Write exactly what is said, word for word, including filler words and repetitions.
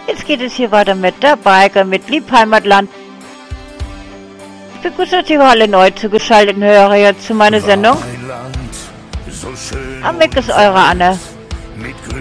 Jetzt geht es hier weiter mit der Biker, mit Liebheimatland. Ich begrüße Sie alle neu zugeschalteten Hörer jetzt zu meiner Sendung. Am Mic ist eure Anne.